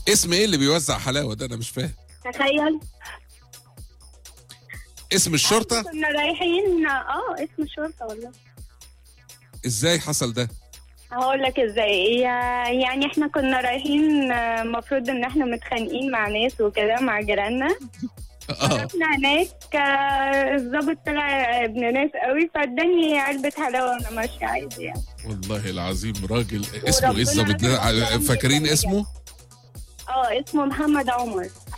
اسم ايه اللي بيوزع حلاوه ده؟ انا مش فاهم. تخيل. اسم الشرطه؟ كنا رايحين اسم الشرطة والله. ازاي حصل ده؟ هقول لك ازاي. يعني احنا كنا رايحين، المفروض ان احنا متخانقين مع ناس وكده، مع جيراننا. رحنا هناك، الظابط طلع ابن ناس قوي، فاداني علبة حلاوة وانا ماشية عادي يعني. والله العظيم راجل. اسمه ايه الظابط ده؟ فاكرين اسمه؟ اسمه محمد عمر.